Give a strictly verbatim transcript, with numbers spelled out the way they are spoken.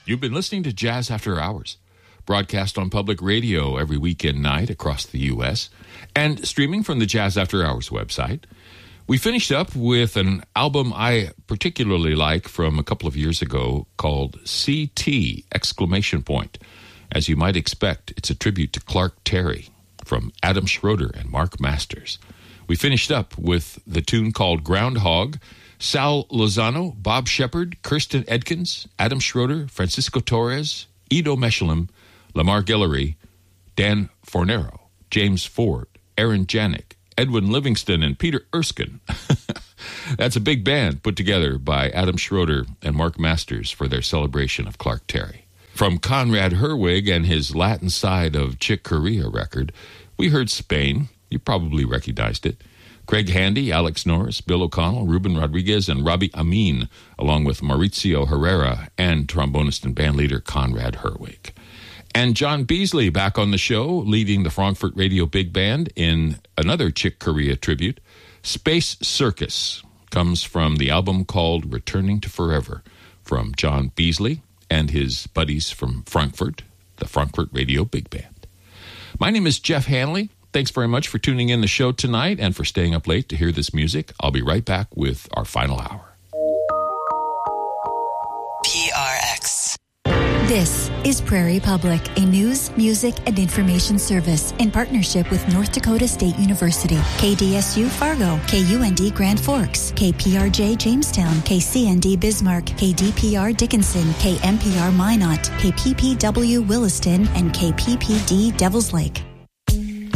You've been listening to Jazz After Hours, broadcast on public radio every weekend night across the U S and streaming from the Jazz After Hours website. We finished up with an album I particularly like from a couple of years ago called C T exclamation point. As you might expect, it's a tribute to Clark Terry from Adam Schroeder and Mark Masters. We finished up with the tune called Groundhog. Sal Lozano, Bob Shepard, Kirsten Edkins, Adam Schroeder, Francisco Torres, Ido Meshalim, Lamar Guillory, Dan Fornero, James Ford, Aaron Janik, Edwin Livingston, and Peter Erskine. That's a big band put together by Adam Schroeder and Mark Masters for their celebration of Clark Terry. From Conrad Herwig and his Latin side of Chick Corea record, we heard Spain. You probably recognized it. Craig Handy, Alex Norris, Bill O'Connell, Ruben Rodriguez, and Robbie Amin, along with Mauricio Herrera and trombonist and bandleader Conrad Herwig. And John Beasley back on the show, leading the Frankfurt Radio Big Band in another Chick Corea tribute. Space Circus comes from the album called Returning to Forever from John Beasley and his buddies from Frankfurt, the Frankfurt Radio Big Band. My name is Jeff Hanley. Thanks very much for tuning in the show tonight and for staying up late to hear this music. I'll be right back with our final hour. P R X. This is Prairie Public, a news, music, and information service in partnership with North Dakota State University, K D S U Fargo, K U N D Grand Forks, K P R J Jamestown, K C N D Bismarck, K D P R Dickinson, K M P R Minot, K P P W Williston, and K P P D Devils Lake.